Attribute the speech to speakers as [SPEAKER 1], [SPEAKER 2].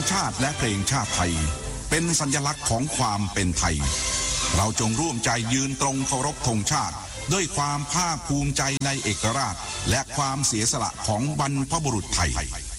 [SPEAKER 1] ชาติและเพลงชาติไทยเป็นสัญลักษณ์ของความเป็นไทยเราจงร่วมใจยืนตรงเคารพธงชาติด้วยความภาคภูมิใจในเอกราชและความเสียสละของบรรพบุรุษไทย